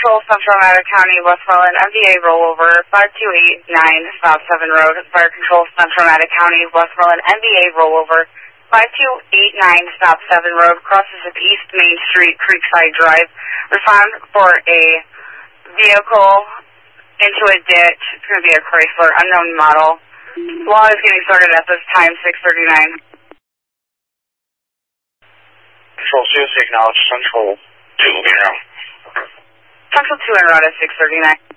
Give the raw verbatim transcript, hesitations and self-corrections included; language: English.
Control, Central Maddox County, Westmoreland, M D A rollover, five two eight nine South seven Road. Fire Control, Central Maddox County, Westmoreland, M D A rollover, five two eight nine South seven Road, crosses of East Main Street, Creekside Drive. Respond for a vehicle into a ditch. It's going to be a Chrysler, unknown model. Law is getting started at this time, six thirty-nine. Control C S C, acknowledge Central two, in route. Central two en route at six thirty-nine.